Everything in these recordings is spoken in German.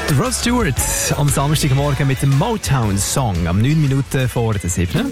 Rod Stewart am Samstagmorgen mit dem Motown-Song am 9 Minuten vor der 7.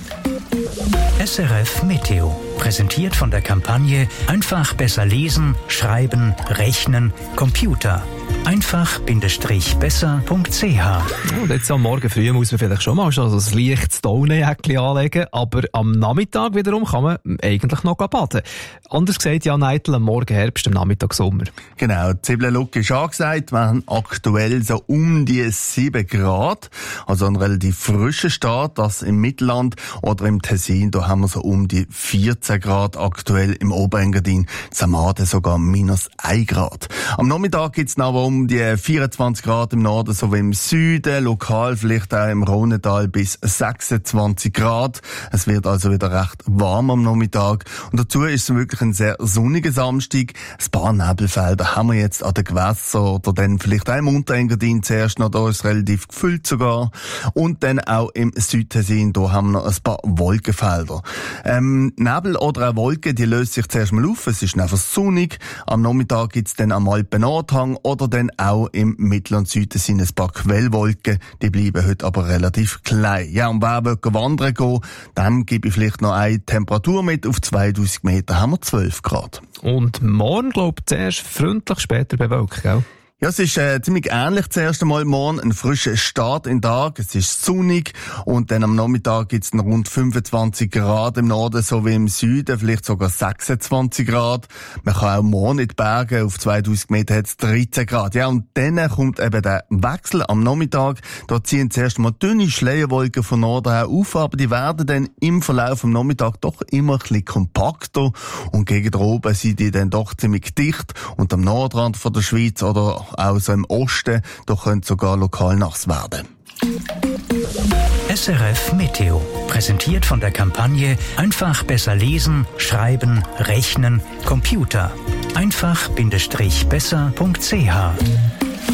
SRF Meteo. Präsentiert von der Kampagne Einfach besser lesen, schreiben, rechnen, Computer. einfach-besser.ch. Und jetzt am Morgen früh muss man vielleicht schon mal so ein leichtes Daunenjäckchen anlegen, aber am Nachmittag wiederum kann man eigentlich noch baden. Anders gesagt, Jan Eitel, am Morgen Herbst, am Nachmittag Sommer. Genau, die Zwiebellook ist angesagt. Wir haben aktuell so um die 7 Grad. Also ein relativ frischer Start. Das im Mittelland oder im Tessin, da haben wir so um die 14 Grad aktuell. Im Oberengadin, Samaden sogar -1 Grad. Am Nachmittag gibt's noch um die 24 Grad im Norden sowie im Süden. Lokal vielleicht auch im Rhonetal bis 26 Grad. Es wird also wieder recht warm am Nachmittag. Und dazu ist es wirklich ein sehr sonniger Samstag. Ein paar Nebelfelder haben wir jetzt an den Gewässern oder dann vielleicht auch im Unterengadin zuerst noch. Da ist es relativ gefüllt sogar. Und dann auch im Südtessin, da haben wir noch ein paar Wolkenfelder. Nebel oder eine Wolke, die löst sich zuerst mal auf. Es ist einfach sonnig. Am Nachmittag gibt es dann am Alpen-Nordhang oder dann auch im Mittel- und Südtessin ein paar Quellwolken. Die bleiben heute aber relativ klein. Ja, und wer will wandern gehen, dann gebe ich vielleicht noch eine Temperatur mit. Auf 2000 Meter haben wir 12 Grad. Und morgen, glaube ich, zuerst freundlich, später bewölkt, gell? Ja, es ist ziemlich ähnlich. Zuerst einmal morgen ein frischer Start in den Tag. Es ist sonnig und dann am Nachmittag gibt's rund 25 Grad im Norden sowie im Süden, vielleicht sogar 26 Grad. Man kann auch morgen in die Berge, auf 2000 Meter hat's 13 Grad. Ja, und dann kommt eben der Wechsel am Nachmittag. Da ziehen zuerst mal dünne Schleierwolken von Norden her auf, aber die werden dann im Verlauf am Nachmittag doch immer ein bisschen kompakter und gegen oben sind die dann doch ziemlich dicht und am Nordrand von der Schweiz oder auch so im Osten, da könnte sogar lokal nass werden. SRF Meteo. Präsentiert von der Kampagne Einfach besser lesen, schreiben, rechnen, Computer. einfach-besser.ch.